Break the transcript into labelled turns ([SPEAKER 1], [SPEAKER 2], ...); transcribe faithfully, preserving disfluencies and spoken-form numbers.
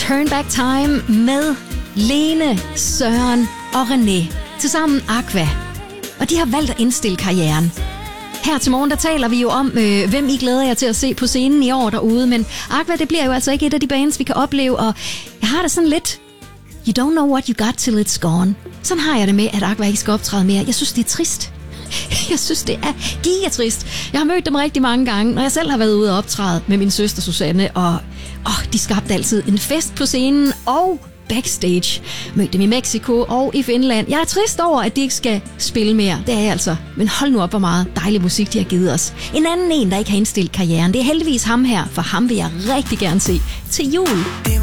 [SPEAKER 1] Turn Back Time med Lene, Søren og René. Tilsammen Aqua. Og de har valgt at indstille karrieren. Her til morgen, der taler vi jo om, øh, hvem I glæder jer til at se på scenen i år derude. Men Aqua, det bliver jo altså ikke et af de bands, vi kan opleve. Og jeg har det sådan lidt... You don't know what you got till it's gone. Sådan har jeg det med, at Aqua ikke skal optræde mere. Jeg synes, det er trist. Jeg synes, det er gigatrist. Jeg har mødt dem rigtig mange gange, når jeg selv har været ude og optræde med min søster Susanne. Og åh, de skabte altid en fest på scenen og backstage. Mødte dem i Mexico og i Finland. Jeg er trist over, at de ikke skal spille mere. Det er jeg altså. Men hold nu op, hvor meget dejlig musik de har givet os. En anden en, der ikke har indstillet karrieren, det er heldigvis ham her. For ham vil jeg rigtig gerne se til jul.